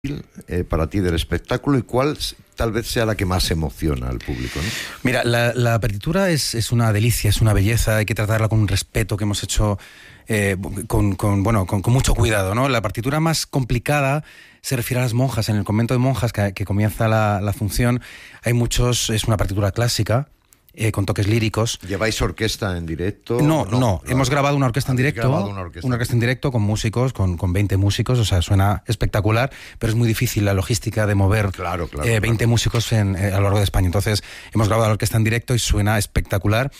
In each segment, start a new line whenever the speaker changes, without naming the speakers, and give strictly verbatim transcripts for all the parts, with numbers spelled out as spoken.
Eh, para ti del espectáculo y cuál tal vez sea la que más emociona al público, ¿no?
Mira, la, la partitura es, es una delicia, es una belleza, hay que tratarla con un respeto que hemos hecho eh, con, con, bueno, con, con mucho cuidado, ¿no? La partitura más complicada se refiere a las monjas. En el convento de monjas que, que comienza la, la función hay muchos, es una partitura clásica, Eh, con toques líricos.
¿Lleváis orquesta en directo?
No, no, no. Hemos grabado una orquesta en directo,
una orquesta.
una orquesta en directo con músicos, con, con veinte músicos, o sea, suena espectacular, pero es muy difícil la logística de mover
claro, claro,
eh, veinte
claro.
músicos en, eh, a lo largo de España. Entonces, hemos grabado la orquesta en directo y suena espectacular.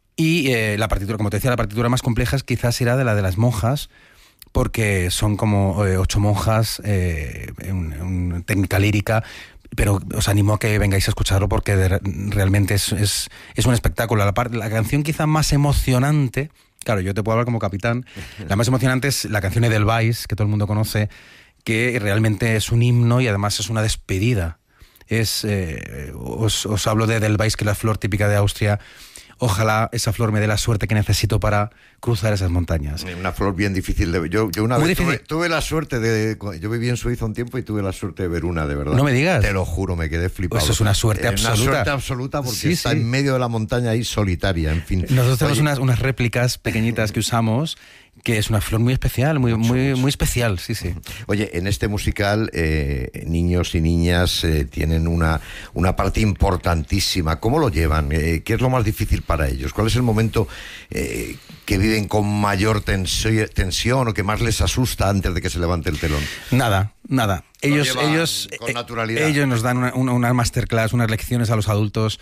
Y eh, la partitura, como te decía, la partitura más compleja quizás será de la de las monjas, porque son como eh, ocho monjas, eh, en, en técnica lírica, pero os animo a que vengáis a escucharlo porque de, realmente es, es, es un espectáculo. La, parte, la canción quizá más emocionante, claro, yo te puedo hablar como capitán, la más emocionante es la canción Edelweiss, que todo el mundo conoce, que realmente es un himno y además es una despedida. Es, eh, os, os hablo de Edelweiss, que es la flor típica de Austria. Ojalá esa flor me dé la suerte que necesito para cruzar esas montañas.
Una flor bien difícil de ver. Yo, yo una
Muy
vez tuve,
difícil.
tuve la suerte de... Yo viví en Suiza un tiempo y tuve la suerte de ver una, de verdad.
No me digas.
Te lo juro, me quedé flipado.
Eso es una suerte
eh,
absoluta.
Una suerte absoluta porque
sí,
está
sí.
en medio de la montaña ahí solitaria, en fin.
Nosotros tenemos
Oye,
unas, unas réplicas pequeñitas que usamos, que es una flor muy especial, muy,
Mucho,
muy,
mucho.
muy especial, sí, sí.
Oye, en este musical eh, niños y niñas eh, tienen una, una parte importantísima. ¿Cómo lo llevan? Eh, ¿Qué es lo más difícil para ellos? ¿Cuál es el momento eh, que viven con mayor tensi- tensión o que más les asusta antes de que se levante el telón?
Nada, nada. Ellos,
llevan
ellos,
con
eh,
naturalidad.
ellos nos dan una, una, una masterclass, unas lecciones a los adultos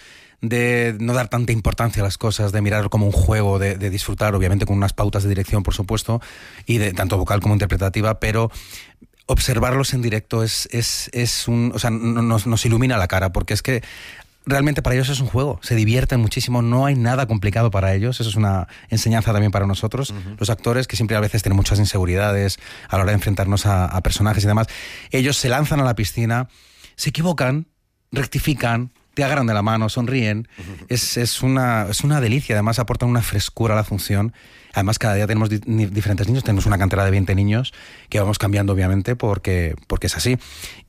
de no dar tanta importancia a las cosas, de mirar como un juego, de, de disfrutar, obviamente con unas pautas de dirección, por supuesto, y de tanto vocal como interpretativa, pero observarlos en directo es, es, es un, o sea, nos, nos ilumina la cara, porque es que realmente para ellos es un juego, se divierten muchísimo, no hay nada complicado para ellos, eso es una enseñanza también para nosotros, uh-huh. Los actores, que siempre a veces tienen muchas inseguridades a la hora de enfrentarnos a, a personajes y demás, ellos se lanzan a la piscina, se equivocan, rectifican, te agarran de la mano, sonríen, uh-huh. es, es, una, es una delicia, además aportan una frescura a la función. Además, cada día tenemos di- diferentes niños, tenemos una cantera de veinte niños que vamos cambiando, obviamente, porque, porque es así,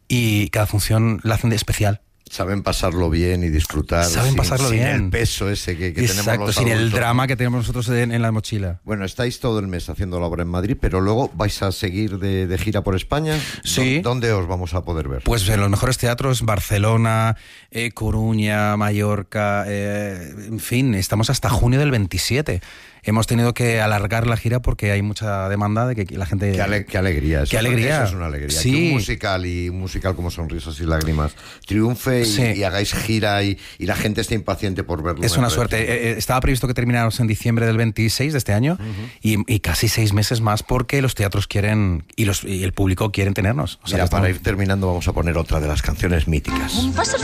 y cada función la hacen de especial.
Saben pasarlo bien y disfrutar.
Saben
sin,
pasarlo
sin
bien.
el peso ese que, que
Exacto,
tenemos los
sin
adultos.
el drama que tenemos nosotros en, en la mochila.
Bueno, estáis todo el mes haciendo la obra en Madrid, pero luego vais a seguir de, de gira por España.
Sí.
¿Dónde os vamos a poder ver?
Pues en los mejores teatros, Barcelona, eh, Coruña, Mallorca, eh, en fin, estamos hasta junio del veintisiete. Hemos tenido que alargar la gira porque hay mucha demanda de que la gente...
Qué, ale- qué alegría. Eso,
Qué alegría.
Eso es una alegría.
Sí.
Que un musical y un musical como Sonrisas y Lágrimas triunfe y,
Sí.
y hagáis gira y, y la gente esté impaciente por verlo.
Es una suerte. Eh, eh, estaba previsto que termináramos en diciembre del veintiséis de este año, uh-huh. y, y casi seis meses más porque los teatros quieren y, los, y el público quieren tenernos. O sea,
Mira,
estamos...
para ir terminando vamos a poner otra de las canciones míticas.
Un paso